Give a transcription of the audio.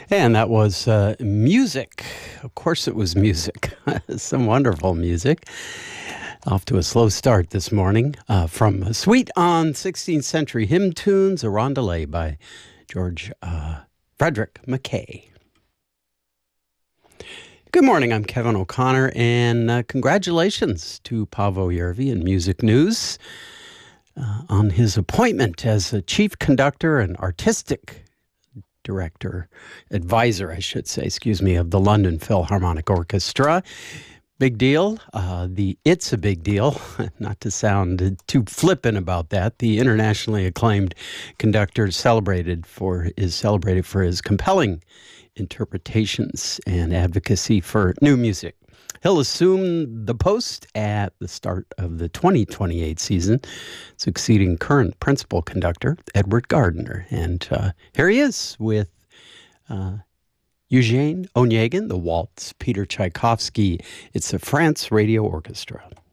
And that was music. Of course, it was music. Some wonderful music. Off to a slow start this morning from Suite on 16th Century Hymn Tunes, a rondelay by George Frederick Mackay. Good morning, I'm Kevin O'Connor, and congratulations to Paavo Järvi in Music News on his appointment as a chief conductor and artistic advisor, I should say, of the London Philharmonic Orchestra. Big deal. It's a big deal, not to sound too flippant about that. The internationally acclaimed conductor is celebrated for his compelling interpretations and advocacy for new music. He'll assume the post at the start of the 2028 season, succeeding current principal conductor Edward Gardner. And here he is with Eugene Onegin, the waltz, Peter Tchaikovsky. It's the France Radio Orchestra.